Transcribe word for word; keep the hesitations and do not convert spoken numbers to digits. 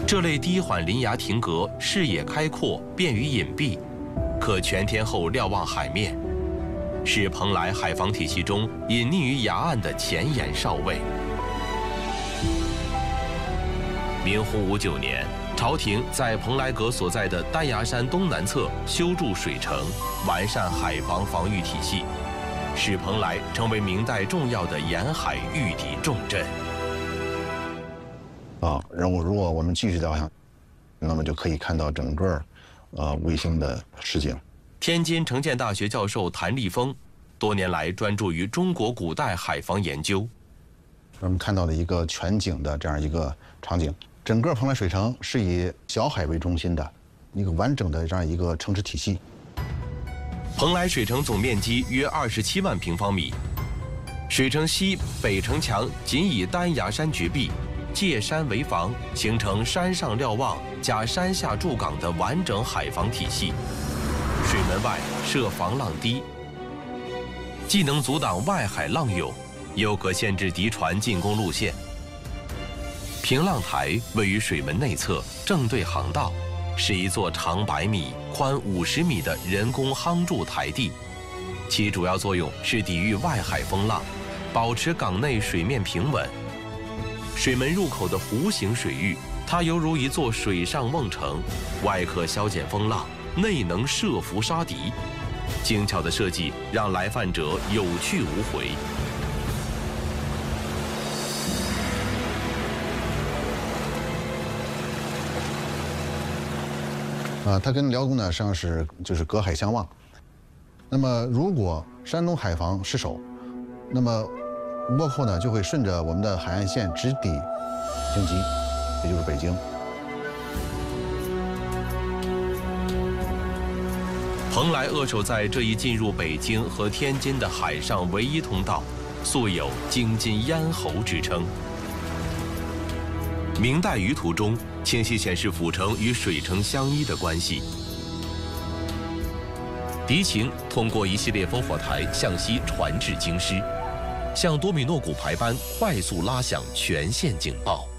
这类低缓临崖亭阁，视野开阔，便于隐蔽，可全天候瞭望海面，是蓬莱海防体系中隐匿于崖岸的前沿哨位。明洪武九年，朝廷在蓬莱阁所在的丹崖山东南侧修筑水城，完善海防防御体系，使蓬莱成为明代重要的沿海御敌重镇。 啊，然后如果我们继续导向，那么就可以看到整个呃卫星的实景。 天津城建大学教授谭立峰多年来专注于中国古代海防研究。 我们看到了一个全景的这样一个场景，整个蓬莱水城是以小海为中心的一个完整的这样一个城池体系。 蓬莱水城总面积约二十七万平方米，水城西北城墙仅以丹崖山绝壁，借山为防，形成山上瞭望加山下驻港的完整海防体系。水门外设防浪堤，既能阻挡外海浪涌，又可限制敌船进攻路线。平浪台位于水门内侧，正对航道，是一座长百米、宽五十米的人工夯筑台地，其主要作用是抵御外海风浪，保持港内水面平稳。水门入口的弧形水域，它犹如一座水上瓮城，外可消减风浪，内能设伏杀敌。精巧的设计让来犯者有去无回。 啊，它跟辽东呢实际上是就是隔海相望。那么如果山东海防失守，那么倭寇呢就会顺着我们的海岸线直抵京畿，也就是北京。 蓬莱扼守在这一进入北京和天津的海上唯一通道，素有“京津咽喉”之称。明代舆图中清晰显示府城与水城相依的关系。敌情通过一系列烽火台向西传至京师，像多米诺骨牌般快速拉响全线警报。